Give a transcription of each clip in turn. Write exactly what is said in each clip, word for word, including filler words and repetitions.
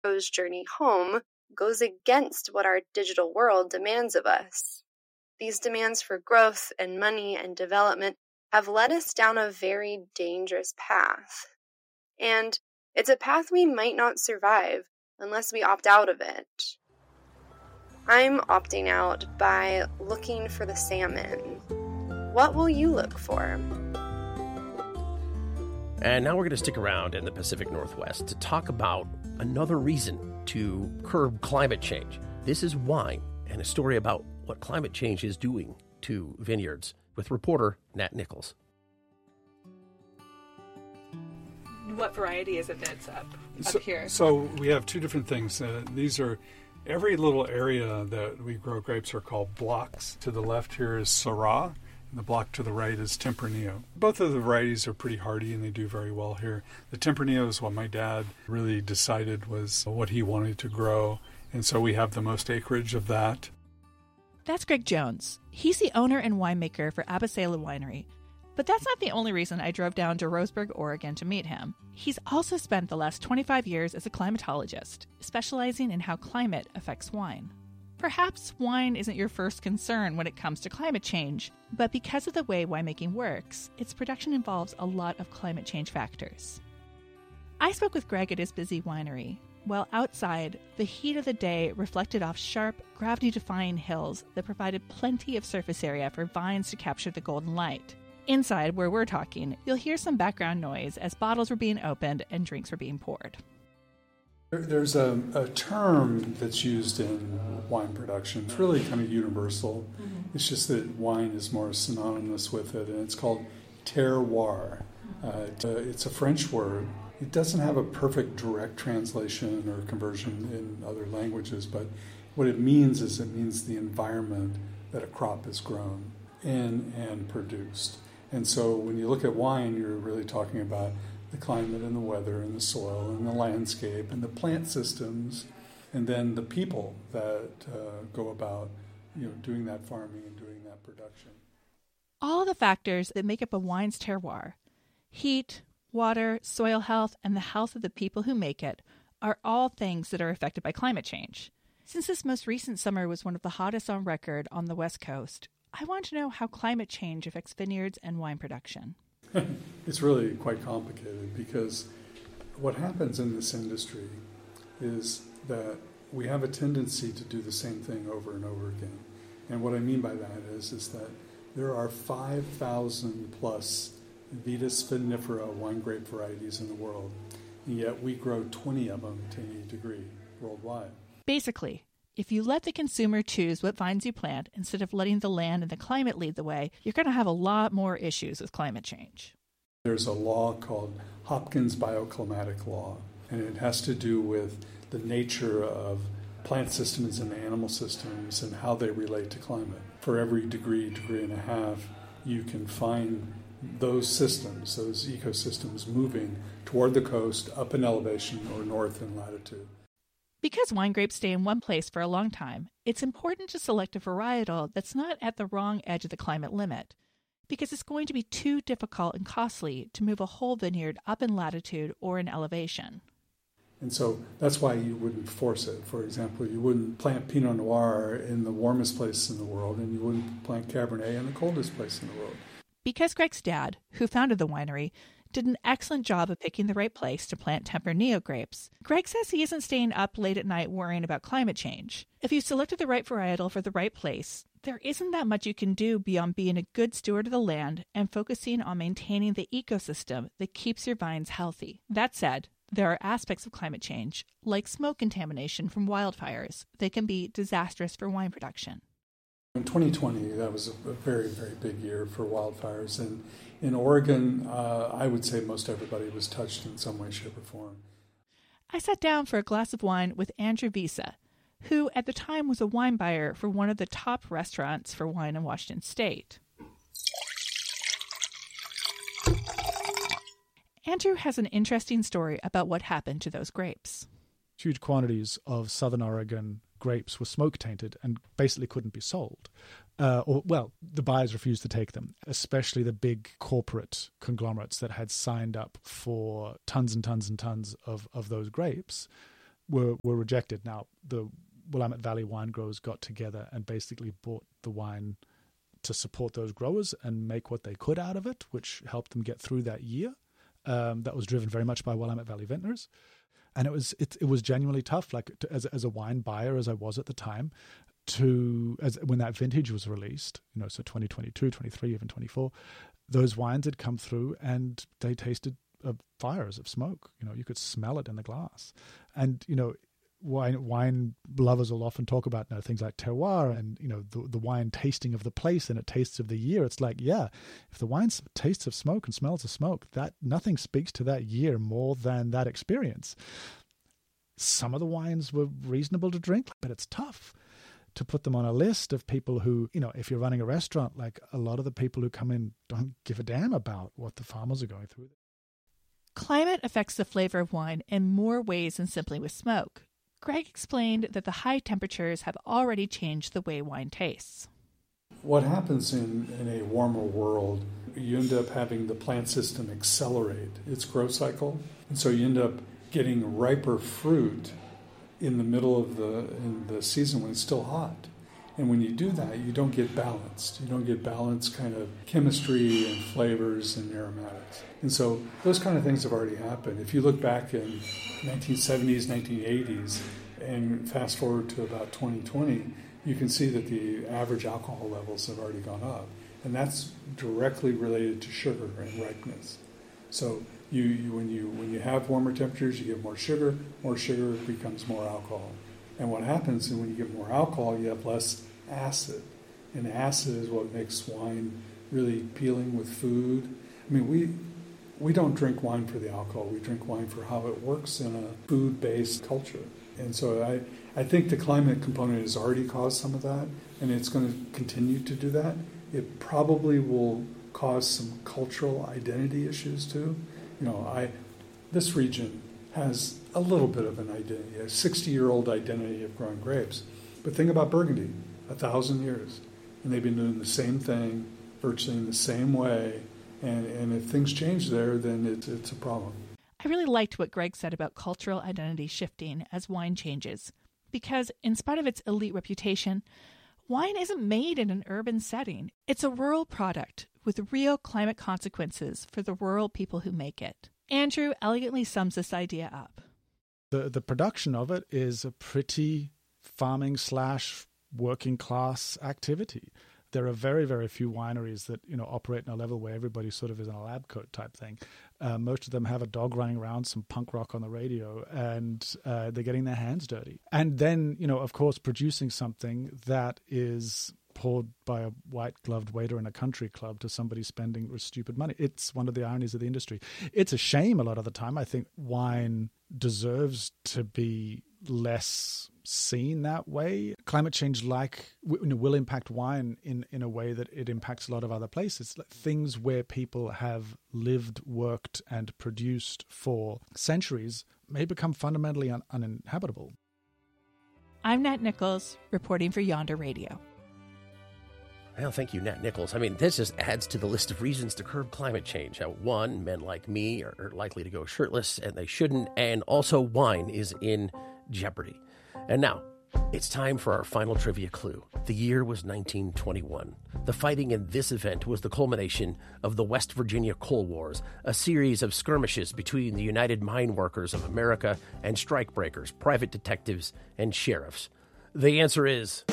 hero's journey home goes against what our digital world demands of us. These demands for growth and money and development have led us down a very dangerous path. And it's a path we might not survive unless we opt out of it. I'm opting out by looking for the salmon. What will you look for? And now we're going to stick around in the Pacific Northwest to talk about another reason to curb climate change. This is wine and a story about what climate change is doing to vineyards with reporter Nat Nichols. What variety is it that's up, up so, here? So we have two different things. Uh, these are, every little area that we grow grapes are called blocks. To the left here is Syrah, and the block to the right is Tempranillo. Both of the varieties are pretty hardy and they do very well here. The Tempranillo is what my dad really decided was what he wanted to grow, and so we have the most acreage of that. That's Greg Jones. He's the owner and winemaker for Abasela Winery. But that's not the only reason I drove down to Roseburg, Oregon to meet him. He's also spent the last twenty-five years as a climatologist, specializing in how climate affects wine. Perhaps wine isn't your first concern when it comes to climate change, but because of the way winemaking works, its production involves a lot of climate change factors. I spoke with Greg at his busy winery. While outside, the heat of the day reflected off sharp, gravity-defying hills that provided plenty of surface area for vines to capture the golden light. Inside, where we're talking, you'll hear some background noise as bottles were being opened and drinks were being poured. There's a, a term that's used in wine production. It's really kind of universal. Mm-hmm. It's just that wine is more synonymous with it, and it's called terroir. Uh, it, uh, it's a French word. It doesn't have a perfect direct translation or conversion in other languages, but what it means is it means the environment that a crop is grown in and produced. And so when you look at wine, you're really talking about the climate and the weather and the soil and the landscape and the plant systems, and then the people that uh, go about, you know, doing that farming and doing that production. All of the factors that make up a wine's terroir, heat, water, soil health, and the health of the people who make it, are all things that are affected by climate change. Since this most recent summer was one of the hottest on record on the West Coast, I want to know how climate change affects vineyards and wine production. It's really quite complicated because what happens in this industry is that we have a tendency to do the same thing over and over again. And what I mean by that is, is that there are five thousand plus Vitis vinifera wine grape varieties in the world, and yet we grow twenty of them to any degree worldwide. Basically, if you let the consumer choose what vines you plant instead of letting the land and the climate lead the way, you're going to have a lot more issues with climate change. There's a law called Hopkins Bioclimatic Law, and it has to do with the nature of plant systems and animal systems and how they relate to climate. For every degree, degree and a half, you can find those systems, those ecosystems moving toward the coast, up in elevation, or north in latitude. Because wine grapes stay in one place for a long time, it's important to select a varietal that's not at the wrong edge of the climate limit, because it's going to be too difficult and costly to move a whole vineyard up in latitude or in elevation. And so that's why you wouldn't force it. For example, you wouldn't plant Pinot Noir in the warmest place in the world, and you wouldn't plant Cabernet in the coldest place in the world. Because Greg's dad, who founded the winery, did an excellent job of picking the right place to plant Tempranillo grapes, Greg says he isn't staying up late at night worrying about climate change. If you selected the right varietal for the right place, there isn't that much you can do beyond being a good steward of the land and focusing on maintaining the ecosystem that keeps your vines healthy. That said, there are aspects of climate change, like smoke contamination from wildfires, that can be disastrous for wine production. In twenty twenty, that was a very, very big year for wildfires. And in Oregon, uh, I would say most everybody was touched in some way, shape, or form. I sat down for a glass of wine with Andrew Visa, who at the time was a wine buyer for one of the top restaurants for wine in Washington State. Andrew has an interesting story about what happened to those grapes. Huge quantities of Southern Oregon grapes were smoke tainted and basically couldn't be sold. Uh, or, well, the buyers refused to take them, especially the big corporate conglomerates that had signed up for tons and tons and tons of, of those grapes. were, were rejected. Now, the Willamette Valley wine growers got together and basically bought the wine to support those growers and make what they could out of it, which helped them get through that year. Um, that was driven very much by Willamette Valley vintners. And it was it, it was genuinely tough, like to, as, as a wine buyer, as I was at the time, to as when that vintage was released, you know, so twenty twenty-two, twenty-three, even twenty-four, those wines had come through and they tasted of fires of smoke. You know, you could smell it in the glass. And, you know, wine wine lovers will often talk about, you know, things like terroir and, you know, the, the wine tasting of the place and it tastes of the year. It's like, yeah, if the wine tastes of smoke and smells of smoke, that nothing speaks to that year more than that experience. Some of the wines were reasonable to drink, but it's tough to put them on a list of people who, you know, if you're running a restaurant, like a lot of the people who come in don't give a damn about what the farmers are going through. Climate affects the flavor of wine in more ways than simply with smoke. Greg explained that the high temperatures have already changed the way wine tastes. What happens in, in a warmer world, you end up having the plant system accelerate its growth cycle. And so you end up getting riper fruit in the middle of the, in the season when it's still hot. And when you do that, you don't get balanced. You don't get balanced kind of chemistry and flavors and aromatics. And so those kind of things have already happened. If you look back in nineteen seventies, nineteen eighties, and fast forward to about twenty twenty, you can see that the average alcohol levels have already gone up. And that's directly related to sugar and ripeness. So you, you when you when you have warmer temperatures, you get more sugar. More sugar becomes more alcohol. And what happens is when you get more alcohol, you have less acid. And acid is what makes wine really appealing with food. I mean, we we don't drink wine for the alcohol. We drink wine for how it works in a food-based culture. And so I, I think the climate component has already caused some of that, and it's going to continue to do that. It probably will cause some cultural identity issues too. You know, I this region has a little bit of an identity, a sixty-year-old identity of growing grapes. But think about Burgundy, a thousand years. And they've been doing the same thing, virtually in the same way. And, and if things change there, then it, it's a problem. I really liked what Greg said about cultural identity shifting as wine changes. Because in spite of its elite reputation, wine isn't made in an urban setting. It's a rural product with real climate consequences for the rural people who make it. Andrew elegantly sums this idea up. The the production of it is a pretty farming slash working class activity. There are very, very few wineries that, you know, operate in a level where everybody sort of is in a lab coat type thing. Uh, most of them have a dog running around, some punk rock on the radio, and uh, they're getting their hands dirty. And then, you know, of course, producing something that is poured by a white-gloved waiter in a country club to somebody spending stupid money. It's one of the ironies of the industry. It's a shame a lot of the time. I think wine deserves to be less seen that way. Climate change like will impact wine in, in a way that it impacts a lot of other places. Like things where people have lived, worked, and produced for centuries may become fundamentally un- uninhabitable. I'm Nat Nichols, reporting for Yonder Radio. Well, thank you, Nat Nichols. I mean, this just adds to the list of reasons to curb climate change. Uh, one, men like me are, are likely to go shirtless, and they shouldn't. And also, wine is in jeopardy. And now, it's time for our final trivia clue. The year was nineteen twenty-one. The fighting in this event was the culmination of the West Virginia Coal Wars, a series of skirmishes between the United Mine Workers of America and strikebreakers, private detectives, and sheriffs. The answer is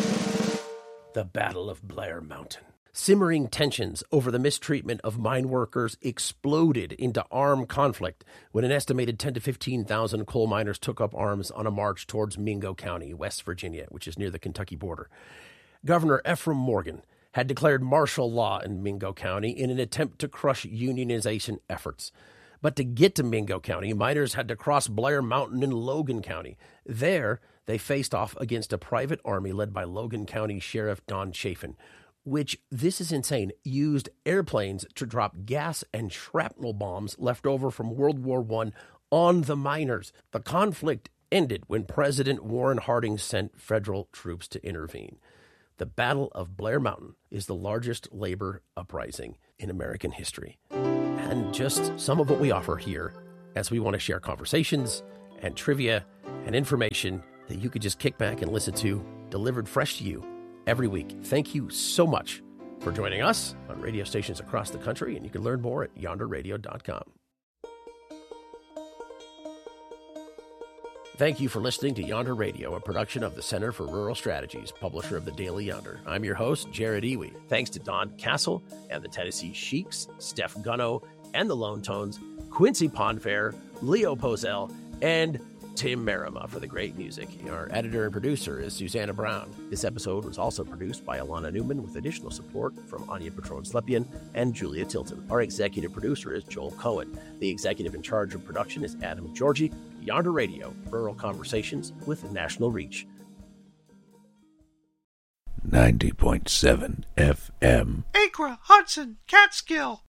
the Battle of Blair Mountain. Simmering tensions over the mistreatment of mine workers exploded into armed conflict when an estimated ten to fifteen thousand coal miners took up arms on a march towards Mingo County, West Virginia, which is near the Kentucky border. Governor Ephraim Morgan had declared martial law in Mingo County in an attempt to crush unionization efforts. But to get to Mingo County, miners had to cross Blair Mountain in Logan County. There, they faced off against a private army led by Logan County Sheriff Don Chafin, which, this is insane, used airplanes to drop gas and shrapnel bombs left over from World War One on the miners. The conflict ended when President Warren Harding sent federal troops to intervene. The Battle of Blair Mountain is the largest labor uprising in American history. And just some of what we offer here, as we want to share conversations and trivia and information that you could just kick back and listen to, delivered fresh to you every week. Thank you so much for joining us on radio stations across the country, and you can learn more at yonder radio dot com. Thank you for listening to Yonder Radio, a production of the Center for Rural Strategies, publisher of the Daily Yonder. I'm your host, Jared Iwi. Thanks to Don Castle and the Tennessee Sheiks, Steph Gunno and the Lone Tones, Quincy Ponfair, Leo Pozell, and Tim Merima for the great music. Our editor and producer is Susanna Brown. This episode was also produced by Alana Newman with additional support from Anya Patron-Slepian and Julia Tilton. Our executive producer is Joel Cohen. The executive in charge of production is Adam Georgie. Yonder Radio, rural conversations with national reach. ninety point seven F M. Acra, Hudson, Catskill.